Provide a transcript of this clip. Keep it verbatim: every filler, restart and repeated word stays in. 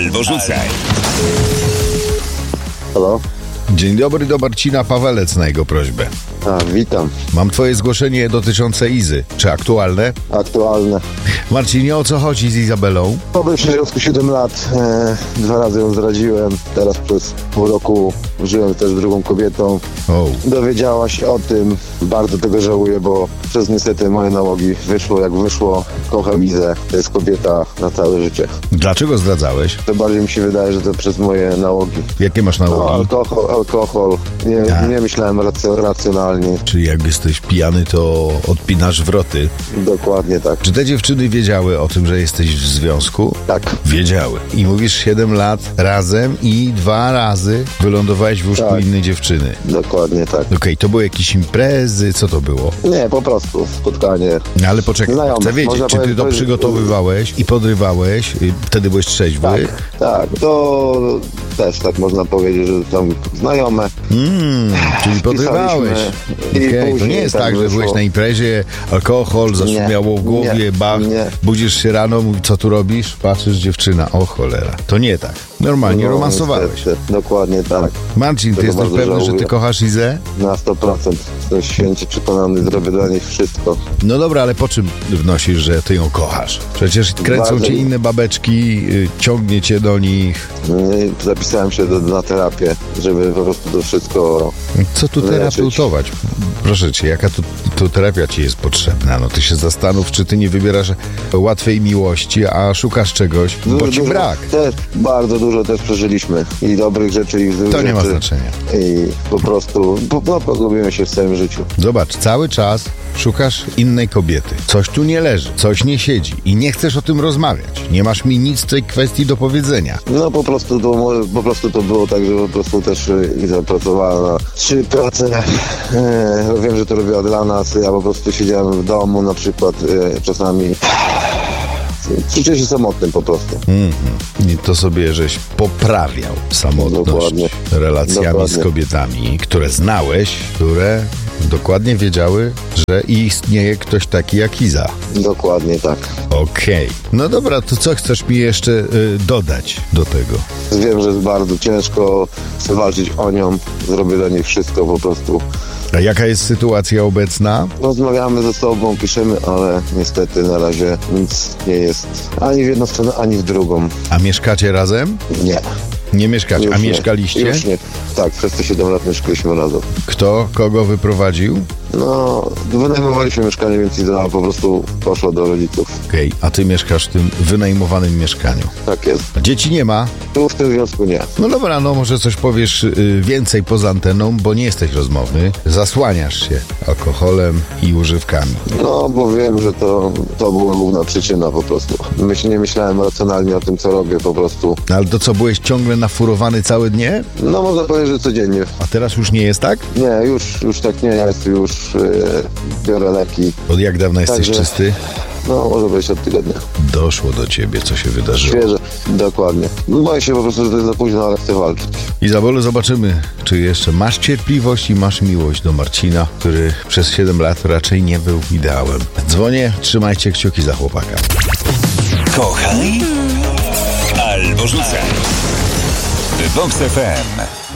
Albo rzucaj. Halo? Dzień dobry, do Marcina, Pawelec na jego prośbę. A, witam. Mam twoje zgłoszenie dotyczące Izy. Czy aktualne? Aktualne. Marcinie, o co chodzi z Izabelą? Pobyłem w związku siedem lat. E, dwa razy ją zdradziłem. Teraz przez pół roku żyłem też z drugą kobietą. O. Dowiedziała się o tym. Bardzo tego żałuję, bo przez niestety moje nałogi wyszło jak wyszło. Kocham Izę. To jest kobieta na całe życie. Dlaczego zdradzałeś? To bardziej mi się wydaje, że to przez moje nałogi. Jakie masz No, nałogi? alkohol, alkohol. Nie, Tak. nie myślałem racjo- racjonalnie. Czyli jak jesteś pijany, to odpinasz wroty. Dokładnie tak. Czy te dziewczyny wiedziały o tym, że jesteś w związku? Tak. Wiedziały. I mówisz siedem lat razem i dwa razy wylądowałeś w łóżku Tak. innej dziewczyny. Dokładnie tak. Okej, to były jakieś imprezy? Co to było? Nie, po prostu spotkanie. No ale poczekaj, Znajomych. chcę wiedzieć, Można czy ty powiedzieć, to że- przygotowywałeś i podrywałeś, y, wtedy byłeś trzeźwy? Tak, tak, to też tak można powiedzieć, że tam znajome. Mm, czyli podrywałeś. I Okej, to później nie jest tak tak, że wyszło. byłeś na imprezie, alkohol, zaszumiało w głowie, nie, bach, nie. budzisz się rano, mówi, co tu robisz? Patrzysz, dziewczyna, o cholera. To nie tak. Normalnie No, romansowałeś. niestety, dokładnie tak. Marcin, ty Tego jesteś bardzo pewny, że ty żałuję. kochasz Izę? Na sto procent. Jestem święcie przekonany, zrobię dla nich wszystko. No dobra, ale po czym wnosisz, że ty ją kochasz? Przecież kręcą Bardzo. cię inne babeczki, y, ciągnie cię do nich. I zapisałem się do, na terapię, żeby po prostu to wszystko... Co tu Wyleczyć. terapeutować? Proszę cię, jaka tu, tu terapia ci jest potrzebna? No ty się zastanów, czy ty nie wybierasz łatwej miłości, a szukasz czegoś, bo ci dużo, brak. Też, bardzo dużo też przeżyliśmy. I dobrych rzeczy, i złych To rzeczy. nie ma znaczenia. I po prostu po, no, pogubimy się w całym życiu. Zobacz, cały czas szukasz innej kobiety. Coś tu nie leży, coś nie siedzi i nie chcesz o tym rozmawiać. Nie masz mi nic w tej kwestii do powiedzenia. No po prostu to, po prostu to było tak, że po prostu też y, Iza pracowała na trzy prace. E, wiem, że to robiła dla nas. Ja po prostu siedziałem w domu na przykład e, czasami. Czuję się samotnym po prostu. Mhm. I to sobie żeś poprawiał samotność Dokładnie. relacjami Dokładnie. z kobietami, które znałeś, które dokładnie wiedziały, że istnieje ktoś taki jak Iza. Dokładnie tak. Okej. No dobra, to co chcesz mi jeszcze y, dodać do tego? Wiem, że jest bardzo ciężko. Chcę walczyć o nią. Zrobię dla niej wszystko po prostu. A jaka jest sytuacja obecna? Rozmawiamy ze sobą, piszemy, ale niestety na razie nic nie jest ani w jedną stronę, ani w drugą. A mieszkacie razem? Nie. Nie mieszkacie. Już A nie. mieszkaliście? Już nie. Tak, przez te siedem lat mieszkaliśmy razem. Kto kogo wyprowadził? No, wynajmowaliśmy mieszkanie, więc Iza po prostu poszła do rodziców. Okej, a ty mieszkasz w tym wynajmowanym mieszkaniu. Tak jest. A dzieci nie ma? Tu w tym związku nie. No dobra, no może coś powiesz y, więcej poza anteną, bo nie jesteś rozmowny. Zasłaniasz się alkoholem i używkami. No, bo wiem, że to, to była główna przyczyna po prostu. Myśl, nie myślałem racjonalnie o tym, co robię po prostu. No ale to co, byłeś ciągle nafurowany całe dnie? No, można powiedzieć, że codziennie. A teraz już nie jest tak? Nie, już, już tak nie jest. Już yy, biorę leki. Od jak dawna jesteś Także- czysty? No, może być od tygodnia. Doszło do ciebie, co się wydarzyło. Świeże, dokładnie. Boję się po prostu, że to jest za późno, ale chcę walczyć. Izabelo, zobaczymy, czy jeszcze masz cierpliwość i masz miłość do Marcina, który przez siedem lat raczej nie był ideałem. Dzwonię, trzymajcie kciuki za chłopaka. Kochaj albo rzucaj. Vox F M.